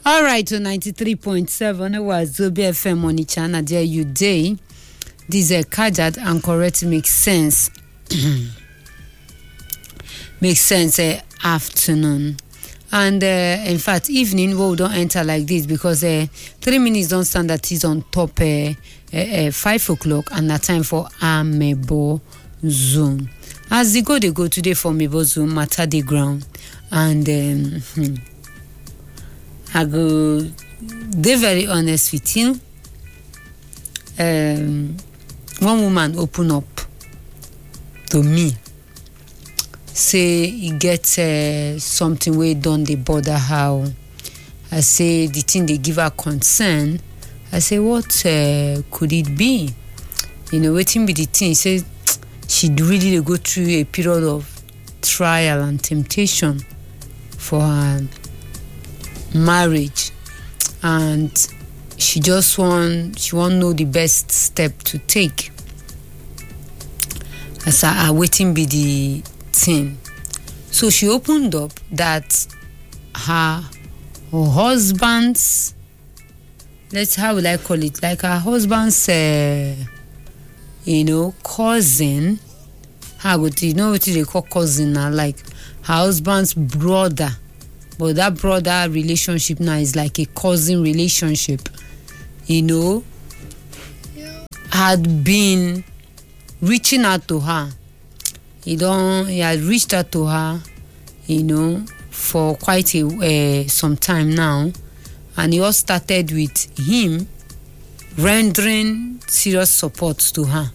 All right, to 93.7, it was Zobia FM on Channel. There you day. This is Kajat and correct makes sense. Makes sense afternoon. And in fact, evening we don't enter like this because 3 minutes don't stand that is on top 5 o'clock and that time for Amebo Zoom. As they go today for Amebo Zoom, matter the ground. And I go, they're very honest with you. One woman open up to me, say he gets something where done they bother how. I say the thing they give her concern. I say what could it be? You know, waiting be the thing. Say she'd really go through a period of trial and temptation for her marriage, and she want know the best step to take. As I waiting be the thing. So she opened up that her husband's, how will I call it? Like her husband's cousin. How would you know what they call cousin now? Like her husband's brother. But that brother relationship now is like a cousin relationship, had been reaching out to her. He had reached out to her, for quite some time now. And he all started with him rendering serious support to her,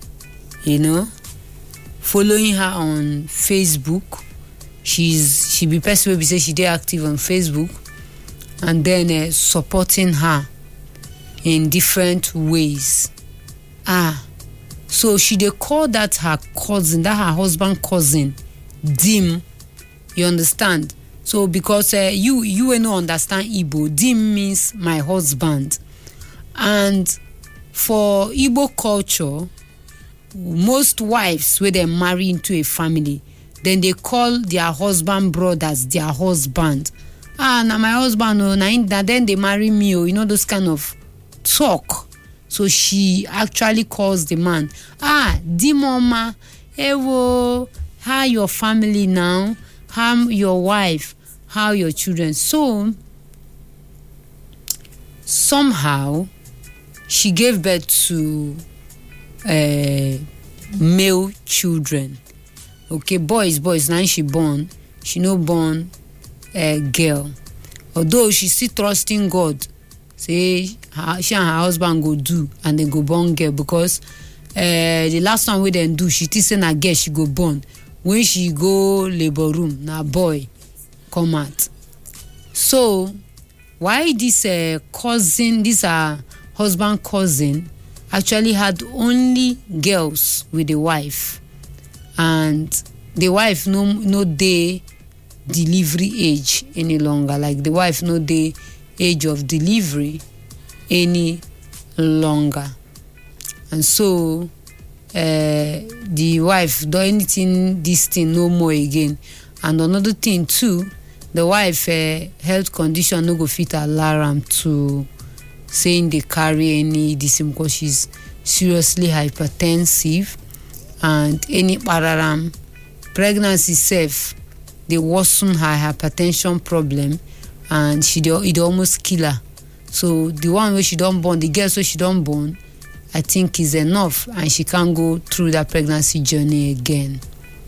following her on Facebook. She be person will be say she did active on Facebook, and then supporting her in different ways. So she dey call that her cousin, that her husband cousin, Dim. You understand? So because you will not understand Igbo, Dim means my husband, and for Igbo culture, most wives when they marry into a family, then they call their husband brothers their husband. Now my husband, then they marry me, those kind of talk. So she actually calls the man, di mama, ewo, how your family now, how your wife, how your children. So somehow she gave birth to male children. Okay, boys, now she born. She no born a girl. Although she still trusting God. Say she and her husband go do and then go born girl, because the last time we then do, she still say na girl she go born. When she go labor room, na boy come out. So why this cousin, this husband cousin, actually had only girls with the wife, and the wife no day delivery age any longer. Like the wife no day age of delivery any longer, and so the wife do anything this thing no more again. And another thing too, the wife health condition no go fit allow am to saying they carry any this because she's seriously hypertensive, and any pararam pregnancy self they worsen her hypertension problem, and it almost kill her. So the one where she don't born, the girl so she don't born, I think is enough, and she can't go through that pregnancy journey again.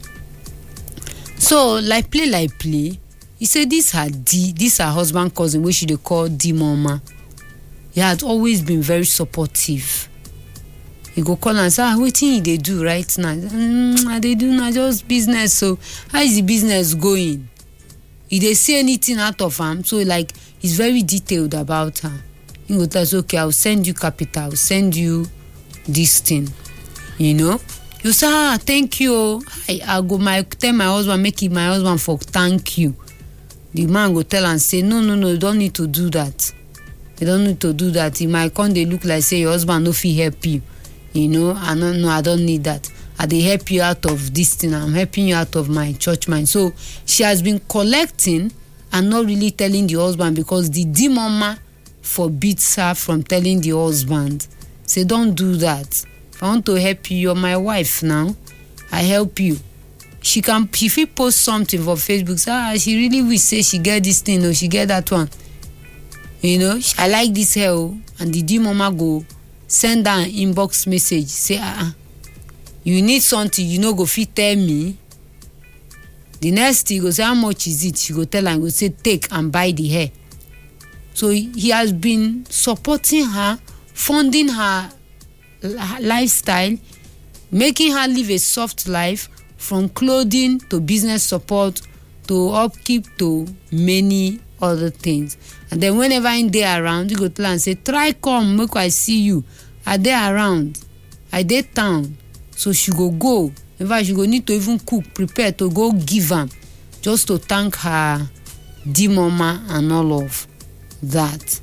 So like play, he said this her husband cousin, which she call D mama. He had always been very supportive. He go call and say, what thing they do right now? They do not just business. So how is the business going? If they see anything out of him, so like he's very detailed about her. He go tell us, okay, I'll send you capital, I'll send you this thing. You say, thank you. I go tell my husband, make it my husband for thank you. The man go tell and say, no, you don't need to do that. You don't need to do that. He might come, they look like say your husband no fit help you. I don't need that. I help you out of this thing. I'm helping you out of my church mind. So she has been collecting and not really telling the husband because the demon forbids her from telling the husband. Say, don't do that. If I want to help you, you're my wife now. I help you. She fit post something for Facebook. Say, she really wish say she get this thing or she get that one. You know, I like this hair, and the demon go send her an inbox message. Say, you need something, you know, go fit tell me. The next thing, go say, how much is it? She go tell her and go say, take and buy the hair. So he has been supporting her, funding her lifestyle, making her live a soft life, from clothing to business support to upkeep to many other things. And then whenever I'm there around, you go tell her and say, try come, make I see you. I there around, I there town. So she go. In fact, she go need to even cook, prepare to go give am, just to thank her mama and all of that.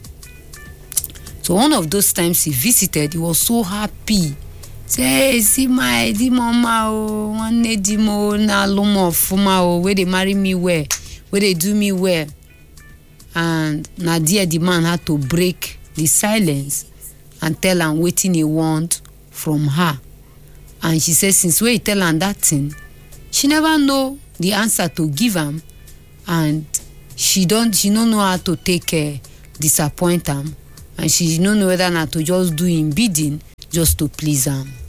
So one of those times he visited, he was so happy. Say, see my mama, one dimo na lomo fuma, where they marry me where they do me well. And Nadia, the man, had to break the silence and tell her waiting he want from her. And she says, since where he tell her that thing, she never know the answer to give him, and she don't know how to take disappoint him, and she don't know whether not to just do him bidding just to please him.